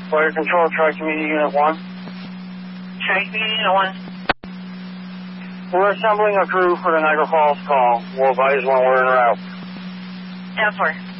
Fire Control, Tri-Community Unit 1. Tri-Community Unit 1. We're assembling a crew for the Niagara Falls call. We'll advise when we're en route. 10-4.